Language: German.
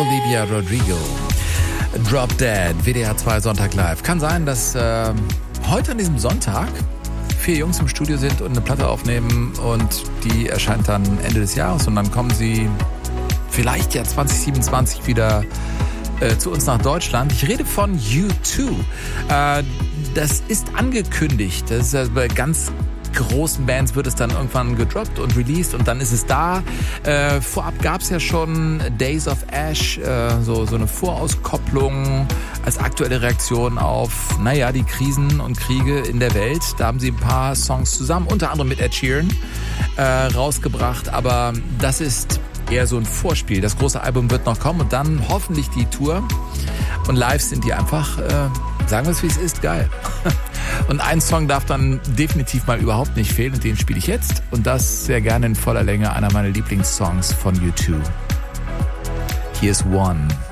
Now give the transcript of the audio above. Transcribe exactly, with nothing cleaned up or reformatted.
Olivia Rodrigo. Drop Dead, W D R zwei Sonntag live. Kann sein, dass äh, heute an diesem Sonntag vier Jungs im Studio sind und eine Platte aufnehmen und die erscheint dann Ende des Jahres und dann kommen sie vielleicht ja zwanzig siebenundzwanzig wieder äh, zu uns nach Deutschland. Ich rede von U zwei. Äh, das ist angekündigt. Das ist äh, bei ganz großen Bands wird es dann irgendwann gedroppt und released und dann ist es da. Äh, vorab gab es ja schon Days of Ash, äh, so, so eine Vorauskopplung als aktuelle Reaktion auf, naja, die Krisen und Kriege in der Welt. Da haben sie ein paar Songs zusammen, unter anderem mit Ed Sheeran, äh, rausgebracht. Aber das ist eher so ein Vorspiel. Das große Album wird noch kommen und dann hoffentlich die Tour. Und live sind die einfach, äh, sagen wir es wie es ist, geil. Und ein Song darf dann definitiv mal überhaupt nicht fehlen und den spiele ich jetzt. Und das sehr gerne in voller Länge, einer meiner Lieblingssongs von U zwei. Hier ist One.